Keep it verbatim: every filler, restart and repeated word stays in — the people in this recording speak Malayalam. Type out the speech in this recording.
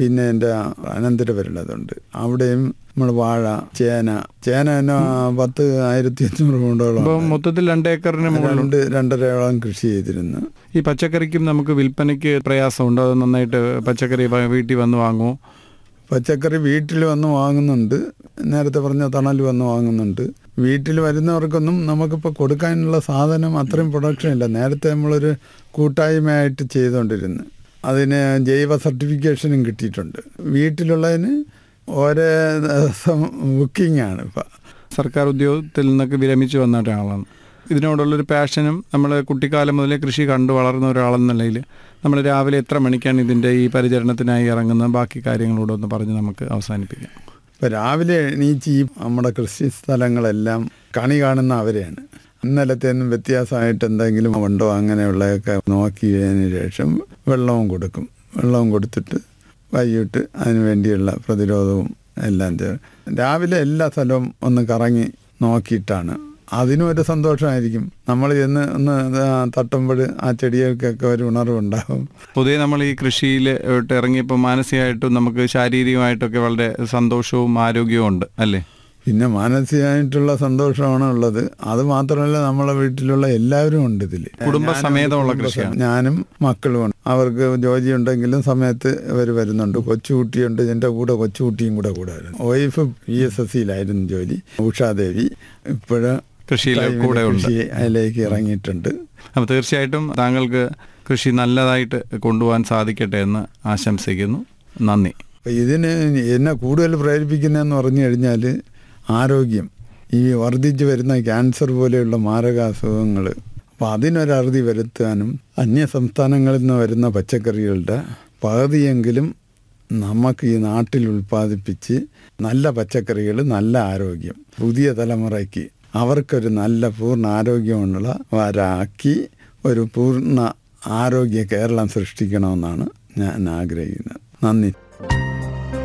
പിന്നെ എൻ്റെ അനന്തരവരുള്ളതുണ്ട്. അവിടെയും നമ്മൾ വാഴ, ചേന ചേന തന്നെ പത്ത് ആയിരത്തി അഞ്ഞൂറ് കൊണ്ടോളം, മൊത്തത്തിൽ രണ്ട് ഏക്കറിന് രണ്ട് രണ്ടരയോളം കൃഷി ചെയ്തിരുന്നു. ഈ പച്ചക്കറിക്കും നമുക്ക് വിൽപ്പനയ്ക്ക് പ്രയാസമുണ്ടോ? അത് നന്നായിട്ട് പച്ചക്കറി വീട്ടിൽ വന്ന് വാങ്ങുമോ? പച്ചക്കറി വീട്ടിൽ വന്ന് വാങ്ങുന്നുണ്ട്. നേരത്തെ പറഞ്ഞ തണൽ വന്ന് വാങ്ങുന്നുണ്ട്. വീട്ടിൽ വരുന്നവർക്കൊന്നും നമുക്കിപ്പോൾ കൊടുക്കാനുള്ള സാധനം അത്രയും പ്രൊഡക്ഷൻ ഇല്ല. നേരത്തെ നമ്മളൊരു കൂട്ടായ്മയായിട്ട് ചെയ്തുകൊണ്ടിരുന്നു. അതിന് ജൈവ സർട്ടിഫിക്കേഷനും കിട്ടിയിട്ടുണ്ട്. വീട്ടിലുള്ളതിന് ഓരോ ദിവസം ബുക്കിംഗ് ആണ്. ഇപ്പം സർക്കാർ ഉദ്യോഗത്തിൽ നിന്നൊക്കെ വിരമിച്ച് വന്ന ഒരാളാണ്. ഇതിനോടുള്ളൊരു പാഷനും നമ്മൾ കുട്ടിക്കാലം മുതലേ കൃഷി കണ്ടു വളർന്ന ഒരാളെന്ന നിലയിൽ നമ്മൾ രാവിലെ എത്ര മണിക്കാണ് ഇതിൻ്റെ ഈ പരിചരണത്തിനായി ഇറങ്ങുന്നത്? ബാക്കി കാര്യങ്ങളോട് ഒന്ന് പറഞ്ഞ് നമുക്ക് അവസാനിപ്പിക്കാം. ഇപ്പോൾ രാവിലെ എണീച്ച് ഈ നമ്മുടെ കൃഷി സ്ഥലങ്ങളെല്ലാം കണി കാണുന്ന അവരെയാണ്. ഇന്നലത്തേന്നും വ്യത്യാസമായിട്ട് എന്തെങ്കിലും ഉണ്ടോ അങ്ങനെയുള്ളതൊക്കെ നോക്കിയതിന് ശേഷം വെള്ളവും കൊടുക്കും. വെള്ളവും കൊടുത്തിട്ട് വൈകിട്ട് അതിന് വേണ്ടിയുള്ള പ്രതിരോധവും എല്ലാം ചെയ്യും. രാവിലെ എല്ലാ സ്ഥലവും ഒന്ന് കറങ്ങി നോക്കിയിട്ടാണ്. അതിനും ഒരു സന്തോഷമായിരിക്കും. നമ്മൾ ചെന്ന് ഒന്ന് തട്ടുമ്പോൾ ആ ചെടികൾക്കൊക്കെ ഒരു ഉണർവുണ്ടാകും. പൊതുവെ നമ്മൾ ഈ കൃഷിയിൽ ഇറങ്ങിയപ്പോൾ മാനസികമായിട്ടും നമുക്ക് ശാരീരികമായിട്ടൊക്കെ വളരെ സന്തോഷവും ആരോഗ്യവും ഉണ്ട് അല്ലേ? പിന്നെ മാനസികമായിട്ടുള്ള സന്തോഷമാണ് ഉള്ളത്. അത് മാത്രമല്ല, നമ്മളെ വീട്ടിലുള്ള എല്ലാവരും ഉണ്ട് ഇതിൽ. കുടുംബസമേതമുള്ള കൃഷിയാണ്. ഞാനും മക്കളും ഉണ്ട്. അവർക്ക് ജോലി ഉണ്ടെങ്കിലും സമയത്ത് ഇവർ വരുന്നുണ്ട്. കൊച്ചുകുട്ടിയുണ്ട്, എൻ്റെ കൂടെ കൊച്ചുകുട്ടിയും കൂടെ കൂടെ വരുന്നു. വൈഫ് പി എസ് എസ് സിയിലായിരുന്നു ജോലി, ഉഷാദേവി. ഇപ്പോഴ് കൃഷി അതിലേക്ക് ഇറങ്ങിയിട്ടുണ്ട്. അപ്പോൾ തീർച്ചയായിട്ടും താങ്കൾക്ക് കൃഷി നല്ലതായിട്ട് കൊണ്ടുപോകാൻ സാധിക്കട്ടെ എന്ന് ആശംസിക്കുന്നു. നന്ദി. അപ്പം ഇതിന് എന്നെ കൂടുതൽ പ്രേരിപ്പിക്കുന്നതെന്ന് പറഞ്ഞു കഴിഞ്ഞാൽ ആരോഗ്യം. ഈ വർദ്ധിച്ചു വരുന്ന ക്യാൻസർ പോലെയുള്ള മാരകാസുഖങ്ങൾ, അപ്പോൾ അതിനൊരറുതി വരുത്താനും അന്യ സംസ്ഥാനങ്ങളിൽ നിന്ന് വരുന്ന പച്ചക്കറികളുടെ പകുതിയെങ്കിലും നമുക്ക് ഈ നാട്ടിൽ ഉൽപ്പാദിപ്പിച്ച് നല്ല പച്ചക്കറികൾ, നല്ല ആരോഗ്യം പുതിയ തലമുറയ്ക്ക് അവർക്കൊരു നല്ല പൂർണ്ണ ആരോഗ്യമുള്ളവരാക്കി ഒരു പൂർണ്ണ ആരോഗ്യ കേരളം സൃഷ്ടിക്കണമെന്നാണ് ഞാൻ ആഗ്രഹിക്കുന്നത്. നന്ദി.